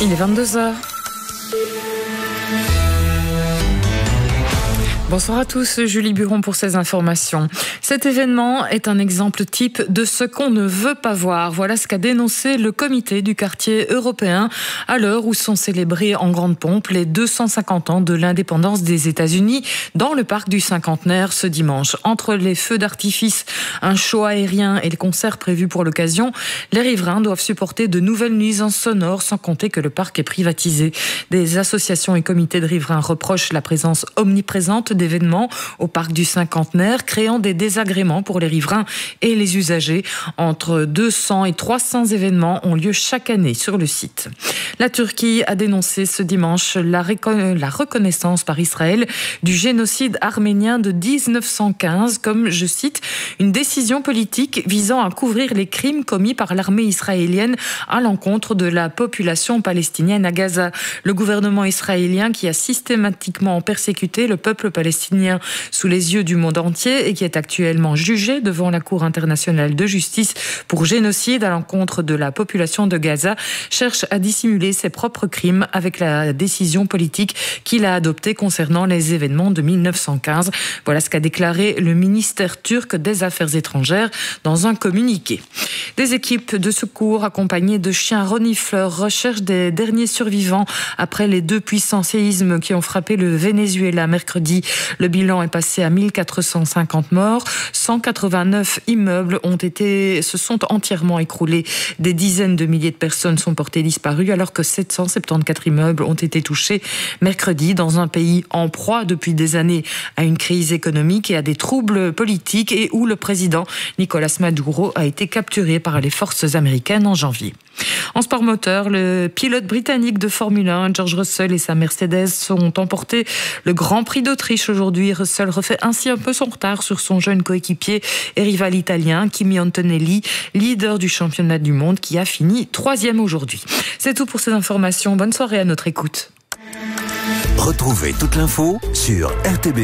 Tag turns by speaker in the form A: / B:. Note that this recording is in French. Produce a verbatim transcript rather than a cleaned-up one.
A: Il est vingt-deux heures. Bonsoir à tous, Julie Buron pour ces informations. Cet événement est un exemple type de ce qu'on ne veut pas voir. Voilà ce qu'a dénoncé le comité du quartier européen à l'heure où sont célébrés en grande pompe les deux cent cinquante ans de l'indépendance des États-Unis dans le parc du Cinquantenaire ce dimanche. Entre les feux d'artifice, un show aérien et les concerts prévus pour l'occasion, les riverains doivent supporter de nouvelles nuisances sonores sans compter que le parc est privatisé. Des associations et comités de riverains reprochent la présence omniprésente d'événements au parc du Cinquantenaire, créant des désagréments pour les riverains et les usagers. Entre deux cents et trois cents événements ont lieu chaque année sur le site. La Turquie a dénoncé ce dimanche la, récon- la reconnaissance par Israël du génocide arménien de dix-neuf cent quinze comme, je cite, une décision politique visant à couvrir les crimes commis par l'armée israélienne à l'encontre de la population palestinienne à Gaza. Le gouvernement israélien qui a systématiquement persécuté le peuple palestinien sous les yeux du monde entier et qui est actuellement jugé devant la Cour internationale de justice pour génocide à l'encontre de la population de Gaza, cherche à dissimuler ses propres crimes avec la décision politique qu'il a adoptée concernant les événements de mille neuf cent quinze. Voilà ce qu'a déclaré le ministère turc des Affaires étrangères dans un communiqué. Des équipes de secours accompagnées de chiens renifleurs recherchent des derniers survivants après les deux puissants séismes qui ont frappé le Venezuela mercredi. Le bilan est passé à mille quatre cent cinquante morts. cent quatre-vingt-neuf immeubles ont été, se sont entièrement écroulés. Des dizaines de milliers de personnes sont portées disparues alors que sept cent soixante-quatorze immeubles ont été touchés mercredi dans un pays en proie depuis des années à une crise économique et à des troubles politiques et où le président Nicolás Maduro a été capturé par les forces américaines en janvier. En sport moteur, le pilote britannique de Formule un, George Russell et sa Mercedes ont emporté le Grand Prix d'Autriche aujourd'hui. Russell refait ainsi un peu son retard sur son jeune coéquipier et rival italien, Kimi Antonelli, leader du championnat du monde qui a fini troisième aujourd'hui. C'est tout pour ces informations. Bonne soirée à notre écoute.
B: Retrouvez toute l'info sur R T B.